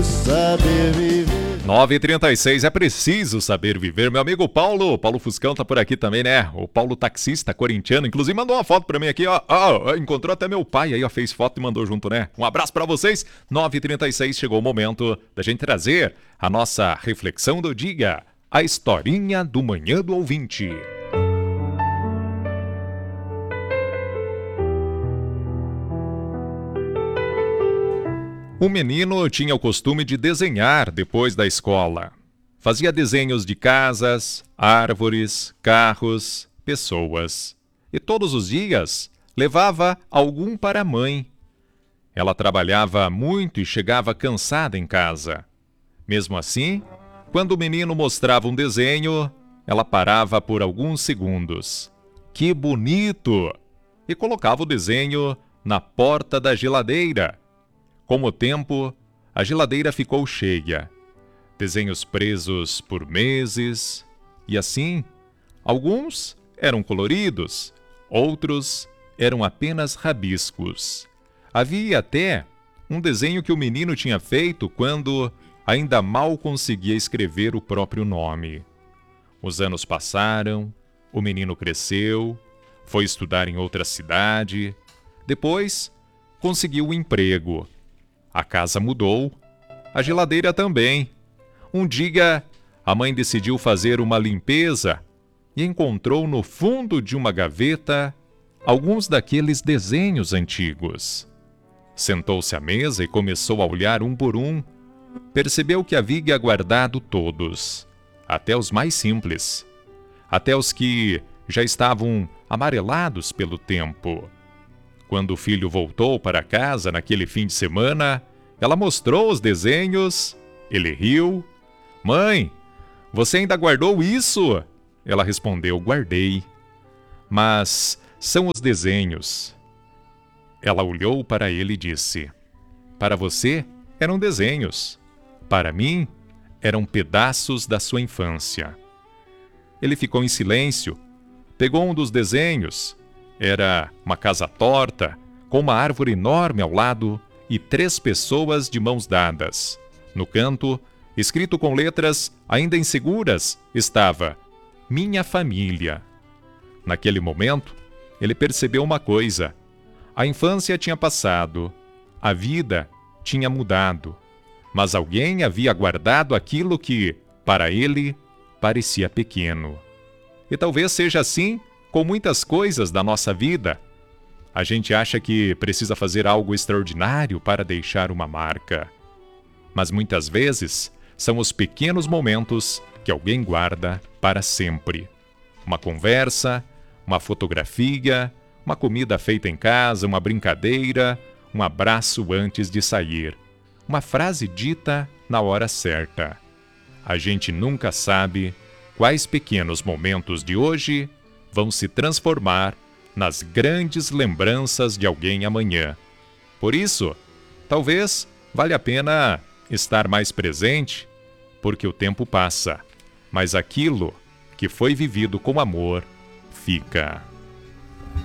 Saber viver. 9h36, é preciso saber viver. Meu amigo Paulo Fuscão tá por aqui também, né? O Paulo taxista corintiano, inclusive mandou uma foto pra mim aqui, ó. Encontrou até meu pai aí, ó, fez foto e mandou junto, né? Um abraço pra vocês. 9h36, chegou o momento da gente trazer a nossa reflexão do dia, a historinha do Manhã do Ouvinte. Um menino tinha o costume de desenhar depois da escola. Fazia desenhos de casas, árvores, carros, pessoas. E todos os dias levava algum para a mãe. Ela trabalhava muito e chegava cansada em casa. Mesmo assim, quando o menino mostrava um desenho, ela parava por alguns segundos. Que bonito! E colocava o desenho na porta da geladeira. Com o tempo, a geladeira ficou cheia. Desenhos presos por meses. E assim, alguns eram coloridos, outros eram apenas rabiscos. Havia até um desenho que o menino tinha feito quando ainda mal conseguia escrever o próprio nome. Os anos passaram, o menino cresceu, foi estudar em outra cidade. Depois, conseguiu um emprego. A casa mudou, a geladeira também. Um dia, a mãe decidiu fazer uma limpeza e encontrou no fundo de uma gaveta alguns daqueles desenhos antigos. Sentou-se à mesa e começou a olhar um por um. Percebeu que havia guardado todos, até os mais simples, até os que já estavam amarelados pelo tempo. Quando o filho voltou para casa naquele fim de semana, ela mostrou os desenhos. Ele riu. "Mãe, você ainda guardou isso?" Ela respondeu: "Guardei." "Mas são os desenhos." Ela olhou para ele e disse: "Para você, eram desenhos. Para mim, eram pedaços da sua infância." Ele ficou em silêncio. Pegou um dos desenhos. Era uma casa torta, com uma árvore enorme ao lado e 3 pessoas de mãos dadas. No canto, escrito com letras ainda inseguras, estava: "Minha família." Naquele momento, ele percebeu uma coisa. A infância tinha passado, a vida tinha mudado, mas alguém havia guardado aquilo que, para ele, parecia pequeno. E talvez seja assim com muitas coisas da nossa vida. A gente acha que precisa fazer algo extraordinário para deixar uma marca. Mas muitas vezes são os pequenos momentos que alguém guarda para sempre. Uma conversa, uma fotografia, uma comida feita em casa, uma brincadeira, um abraço antes de sair, uma frase dita na hora certa. A gente nunca sabe quais pequenos momentos de hoje vão se transformar nas grandes lembranças de alguém amanhã. Por isso, talvez valha a pena estar mais presente, porque o tempo passa, mas aquilo que foi vivido com amor fica.